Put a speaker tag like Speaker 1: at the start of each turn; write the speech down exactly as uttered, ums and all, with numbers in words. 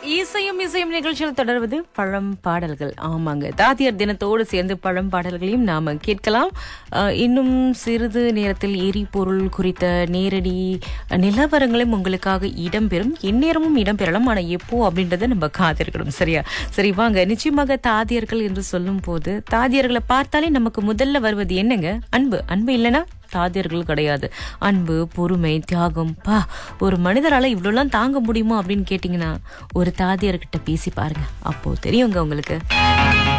Speaker 1: இசையும் இசையும் நிகழ்ச்சியில் தொடர்வது பழம் பாடல்கள். ஆமாங்க, தாதியர் தினத்தோடு சேர்ந்து பழம் பாடல்களையும் நாம கேட்கலாம். அஹ், இன்னும் சிறிது நேரத்தில் எரிபொருள் குறித்த நேரடி நிலவரங்களும் உங்களுக்காக இடம்பெறும். எந்நேரமும் இடம்பெறலாம், ஆனா எப்போ அப்படின்றத நம்ம காத்திருக்கணும். சரியா? சரி, வாங்க. நிச்சயமாக தாதியர்கள் என்று சொல்லும் போது தாதியர்களை பார்த்தாலே நமக்கு முதல்ல வருவது என்னங்க? அன்பு. அன்பு இல்லைன்னா தாதியர்கள் கிடையாது. அன்பு, பொறுமை, தியாகம். பா, ஒரு மனிதரால இவ்வளவுலாம் தாங்க முடியுமா அப்படின்னு கேட்டீங்கன்னா ஒரு தாதியர்கிட்ட பேசி பாருங்க, அப்போ தெரியுங்க உங்களுக்கு.